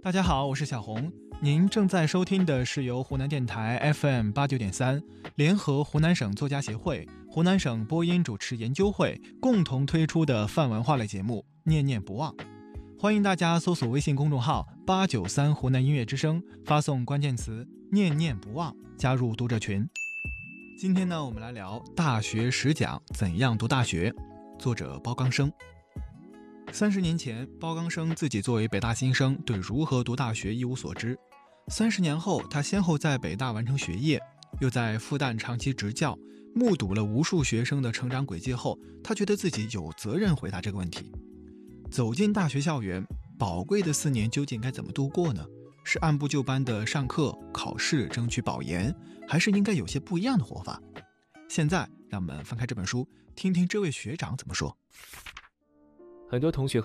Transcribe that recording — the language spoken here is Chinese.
大家好，我是小红。您正在收听的是由湖南电台 FM89.3联合湖南省作家协会、湖南省播音主持研究会共同推出的泛文化类节目《念念不忘》。欢迎大家搜索微信公众号893湖南音乐之声，发送关键词念念不忘，加入读者群。今天呢，我们来聊大学十讲怎样读大学，作者包刚生。30年前，包刚生自己作为北大新生，对如何读大学一无所知。30年后，他先后在北大完成学业，又在复旦长期执教，目睹了无数学生的成长轨迹后，他觉得自己有责任回答这个问题。走进大学校园，宝贵的4年究竟该怎么度过呢？是按部就班的上课、考试，争取保研，还是应该有些不一样的活法？现在，让我们翻开这本书，听听这位学长怎么说。 很多同学